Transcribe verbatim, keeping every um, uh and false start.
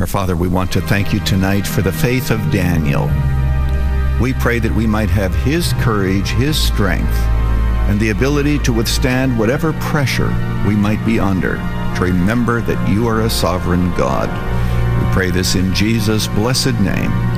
Our Father, we want to thank you tonight for the faith of Daniel. We pray that we might have his courage, his strength, and the ability to withstand whatever pressure we might be under, to remember that you are a sovereign God. We pray this in Jesus' blessed name.